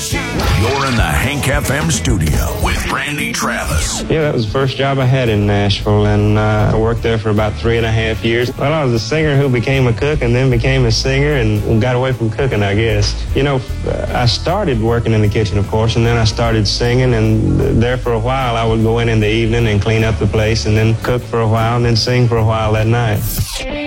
You're in the Hank FM studio with Randy Travis. Yeah, that was the first job I had in Nashville, and I worked there for about 3.5 years. Well, I was a singer who became a cook and then became a singer and got away from cooking, I guess. You know, I started working in the kitchen, of course, and then I started singing, and there for a while I would go in the evening and clean up the place and then cook for a while and then sing for a while that night.